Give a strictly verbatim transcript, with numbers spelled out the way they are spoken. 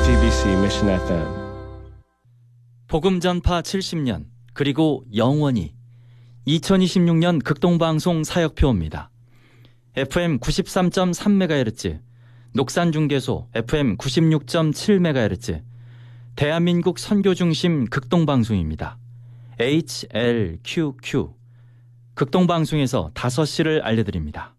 지티비씨 Mission 에프엠. 복음 전파 칠십 년 그리고 영원히 이천이십육 년 극동방송 사역표입니다. 에프엠 구십삼 점 삼 메가헤르츠, 녹산중계소 에프엠 구십육 점 칠 메가헤르츠, 대한민국 선교중심 극동방송입니다. 에이치엘큐큐 극동방송에서 다섯 시를 알려드립니다.